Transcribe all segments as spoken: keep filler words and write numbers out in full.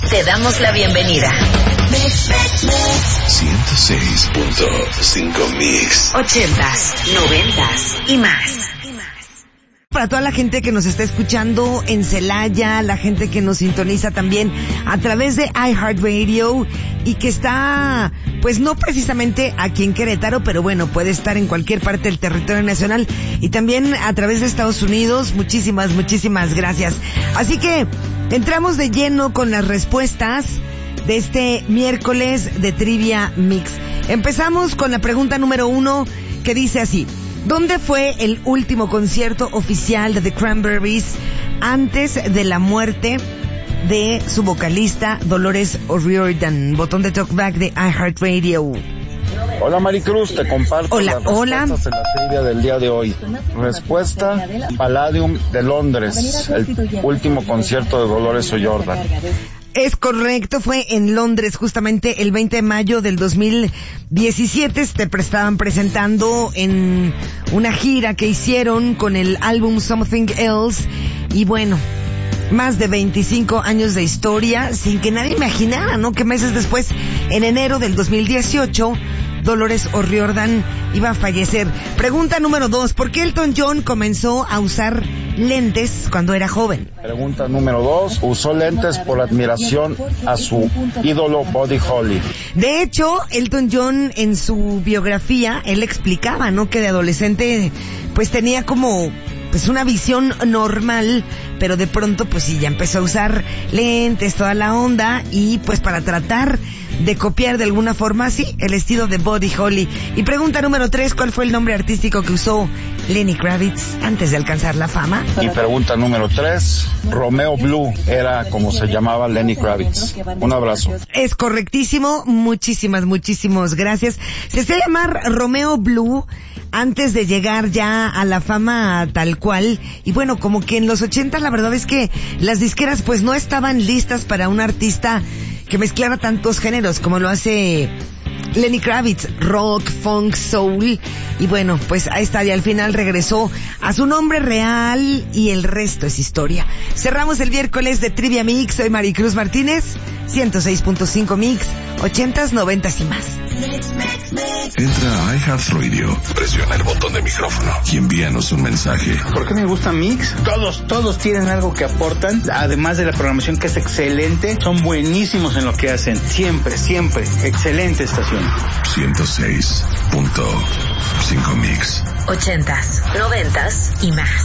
te damos la bienvenida. ciento seis punto cinco Mix. Ochentas, noventas y más. Para toda la gente que nos está escuchando en Celaya, la gente que nos sintoniza también a través de iHeartRadio y que está, pues no precisamente aquí en Querétaro, pero bueno, puede estar en cualquier parte del territorio nacional y también a través de Estados Unidos. Muchísimas, muchísimas gracias. Así que entramos de lleno con las respuestas de este miércoles de Trivia Mix. Empezamos con la pregunta número uno, que dice así: ¿dónde fue el último concierto oficial de The Cranberries antes de la muerte de su vocalista Dolores O'Riordan? Botón de talkback de iHeartRadio. Hola Maricruz, te comparto hola, las hola. respuestas en la trivia del día de hoy. Respuesta: Palladium de Londres, el último concierto de Dolores O'Riordan. Es correcto, fue en Londres justamente el veinte de mayo del dos mil diecisiete. Se estaban presentando en una gira que hicieron con el álbum Something Else y bueno, más de veinticinco años de historia sin que nadie imaginara, ¿no?, que meses después, en enero del dos mil dieciocho, Dolores O'Riordan iba a fallecer. Pregunta número dos: ¿por qué Elton John comenzó a usar lentes cuando era joven? Pregunta número dos: usó lentes por admiración a su ídolo Buddy Holly. De hecho, Elton John en su biografía, él explicaba, ¿no?, que de adolescente pues tenía como pues una visión normal, pero de pronto pues sí, ya empezó a usar lentes, toda la onda, y pues para tratar de copiar de alguna forma, sí, el estilo de Buddy Holly. Y pregunta número tres: ¿cuál fue el nombre artístico que usó Lenny Kravitz antes de alcanzar la fama? Y pregunta número tres: Romeo Blue era como se llamaba Lenny Kravitz. Un abrazo. Es correctísimo, muchísimas, muchísimas gracias. Se hacía llamar Romeo Blue antes de llegar ya a la fama tal cual, y bueno, como que en los ochenta la verdad es que las disqueras pues no estaban listas para un artista que mezclara tantos géneros como lo hace Lenny Kravitz, rock, funk, soul, y bueno, pues ahí está, y al final regresó a su nombre real y el resto es historia. Cerramos el miércoles de Trivia Mix. Soy Maricruz Martínez, ciento seis punto cinco Mix, ochentas, noventas y más. Entra a iHeartRadio, presiona el botón de micrófono y envíanos un mensaje. ¿Por qué me gusta Mix? Todos, todos tienen algo que aportan, además de la programación que es excelente. Son buenísimos en lo que hacen, siempre, siempre. Excelente estación. ciento seis punto cinco Mix. Ochentas, noventas y más.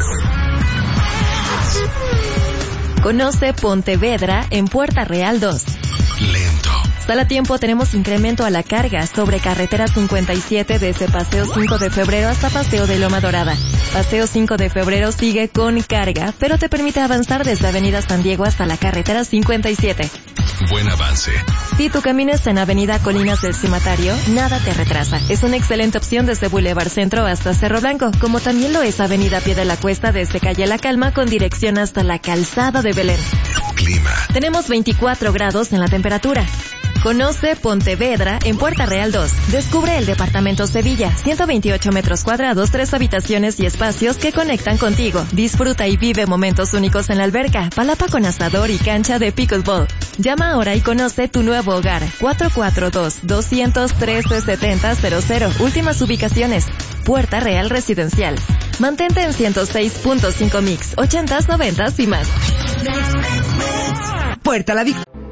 Conoce Pontevedra en Puerta Real dos. Lento. Hasta la tiempo tenemos incremento a la carga sobre carretera cincuenta y siete desde Paseo cinco de febrero hasta Paseo de Loma Dorada. Paseo cinco de febrero sigue con carga, pero te permite avanzar desde Avenida San Diego hasta la carretera cincuenta y siete. Buen avance. Si tu camino está en Avenida Colinas del Cimatario, nada te retrasa. Es una excelente opción desde Boulevard Centro hasta Cerro Blanco, como también lo es Avenida Pie de la Cuesta desde Calle La Calma con dirección hasta la Calzada de Belén. Clima. Tenemos veinticuatro grados en la temperatura. Conoce Pontevedra en Puerta Real dos. Descubre el departamento Sevilla, ciento veintiocho metros cuadrados, tres habitaciones y espacios que conectan contigo. Disfruta y vive momentos únicos en la alberca, palapa con asador y cancha de pickleball. Llama ahora y conoce tu nuevo hogar. cuatro cuatro dos, dos cero cero, tres siete cero cero cero. Últimas ubicaciones. Puerta Real Residencial. Mantente en ciento seis punto cinco Mix, ochentas, noventas y más. Puerta La Victoria.